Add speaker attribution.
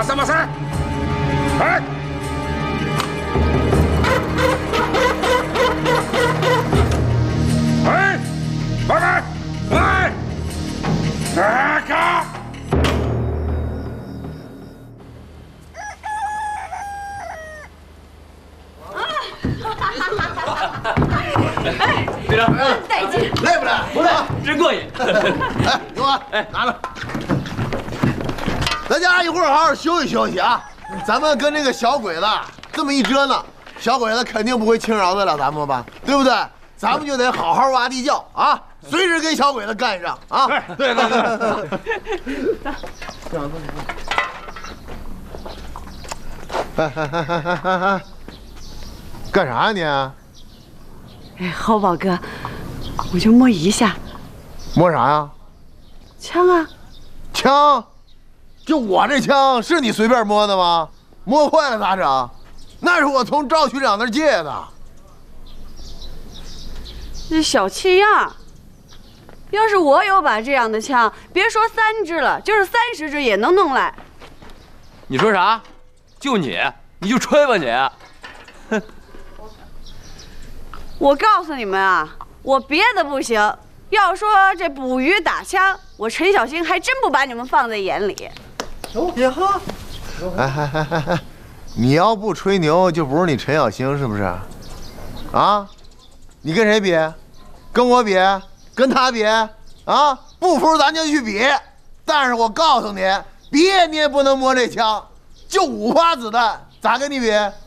Speaker 1: 3把3，来！哎，慢慢，来，那个。
Speaker 2: 哎，队长，
Speaker 3: 再见。
Speaker 4: 累不累？不累，
Speaker 2: 真过瘾。
Speaker 4: 哎，牛啊！哎，拿着。大家一会儿好好休息休息啊！咱们跟这个小鬼子这么一折腾，小鬼子肯定不会轻饶得了咱们吧？对不对？咱们就得好好挖地窖啊，随时跟小鬼子干上啊！对。哎，干啥呀你？
Speaker 3: 哎，豪宝哥，我就摸一下。
Speaker 4: 摸啥呀？
Speaker 3: 枪啊！
Speaker 4: 枪？就我这枪是你随便摸的吗？摸坏了咋整？那是我从赵局长那儿借的。
Speaker 3: 这小气样！要是我有把这样的枪，别说3支了，就是30支也能弄来。
Speaker 2: 你说啥？就你就吹吧你！哼！
Speaker 3: 我告诉你们啊，我别的不行，要说这捕鱼打枪，我陈小星还真不把你们放在眼里。
Speaker 4: 呀呵！哎，你要不吹牛，就不是你陈小星是不是？啊？你跟谁比？跟我比？跟他比？啊？不服咱就去比。但是我告诉你，比你也不能摸这枪，就5发子弹，咋跟你比？